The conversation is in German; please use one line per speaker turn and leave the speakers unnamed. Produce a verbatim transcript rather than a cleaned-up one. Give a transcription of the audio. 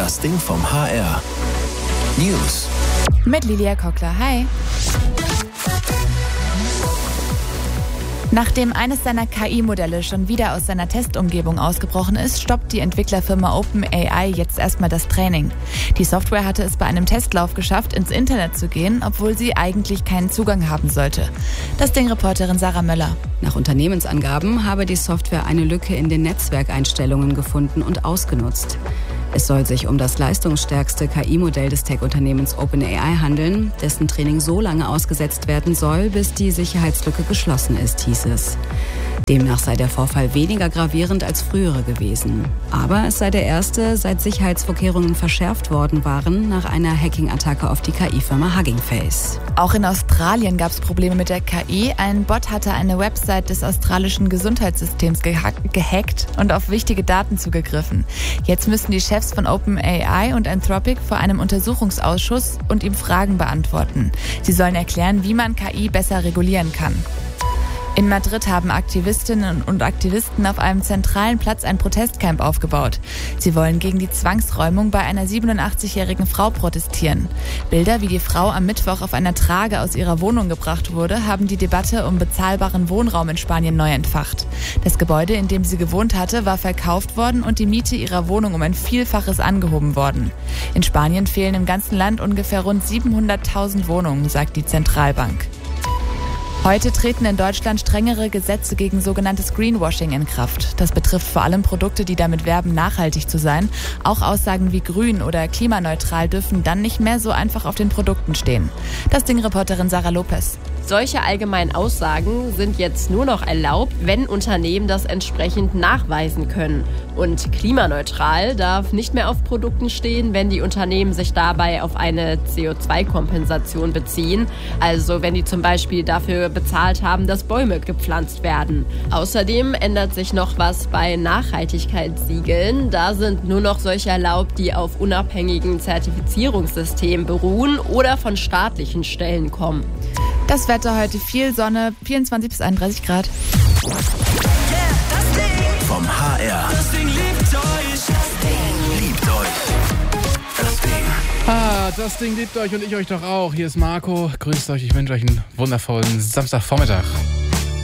Das Ding vom H R. News.
Mit Lilia Kockler. Hi. Nachdem eines seiner K I-Modelle schon wieder aus seiner Testumgebung ausgebrochen ist, stoppt die Entwicklerfirma OpenAI jetzt erstmal das Training. Die Software hatte es bei einem Testlauf geschafft, ins Internet zu gehen, obwohl sie eigentlich keinen Zugang haben sollte. Das Ding-Reporterin Sarah Möller.
Nach Unternehmensangaben habe die Software eine Lücke in den Netzwerkeinstellungen gefunden und ausgenutzt. Es soll sich um das leistungsstärkste K I-Modell des Tech-Unternehmens OpenAI handeln, dessen Training so lange ausgesetzt werden soll, bis die Sicherheitslücke geschlossen ist, hieß es. Demnach sei der Vorfall weniger gravierend als frühere gewesen. Aber es sei der erste, seit Sicherheitsvorkehrungen verschärft worden waren, nach einer Hacking-Attacke auf die K I-Firma Hugging Face.
Auch in Australien gab es Probleme mit der K I. Ein Bot hatte eine Website des australischen Gesundheitssystems gehack- gehackt und auf wichtige Daten zugegriffen. Jetzt müssen die Chefs von OpenAI und Anthropic vor einem Untersuchungsausschuss und ihm Fragen beantworten. Sie sollen erklären, wie man K I besser regulieren kann. In Madrid haben Aktivistinnen und Aktivisten auf einem zentralen Platz ein Protestcamp aufgebaut. Sie wollen gegen die Zwangsräumung bei einer siebenundachtzigjährigen Frau protestieren. Bilder, wie die Frau am Mittwoch auf einer Trage aus ihrer Wohnung gebracht wurde, haben die Debatte um bezahlbaren Wohnraum in Spanien neu entfacht. Das Gebäude, in dem sie gewohnt hatte, war verkauft worden und die Miete ihrer Wohnung um ein Vielfaches angehoben worden. In Spanien fehlen im ganzen Land ungefähr rund siebenhunderttausend Wohnungen, sagt die Zentralbank. Heute treten in Deutschland strengere Gesetze gegen sogenanntes Greenwashing in Kraft. Das betrifft vor allem Produkte, die damit werben, nachhaltig zu sein. Auch Aussagen wie grün oder klimaneutral dürfen dann nicht mehr so einfach auf den Produkten stehen. Das Ding-Reporterin Sarah Lopez.
Solche allgemeinen Aussagen sind jetzt nur noch erlaubt, wenn Unternehmen das entsprechend nachweisen können. Und klimaneutral darf nicht mehr auf Produkten stehen, wenn die Unternehmen sich dabei auf eine C O zwei Kompensation beziehen. Also wenn die zum Beispiel dafür bezahlt haben, dass Bäume gepflanzt werden. Außerdem ändert sich noch was bei Nachhaltigkeitssiegeln. Da sind nur noch solche erlaubt, die auf unabhängigen Zertifizierungssystemen beruhen oder von staatlichen Stellen kommen.
Das Wetter heute: viel Sonne, vierundzwanzig bis einunddreißig Grad.
Yeah, das Ding vom H R. Das Ding liebt euch. Das Ding liebt euch. Das Ding.
Ah, das Ding liebt euch und ich euch doch auch. Hier ist Marco. Grüßt euch. Ich wünsche euch einen wundervollen Samstagvormittag.